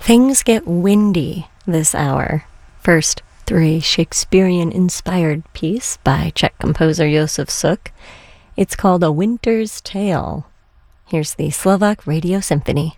Things get windy this hour. First, through a Shakespearean-inspired piece by Czech composer Josef Suk. It's called A Winter's Tale. Here's the Slovak Radio Symphony.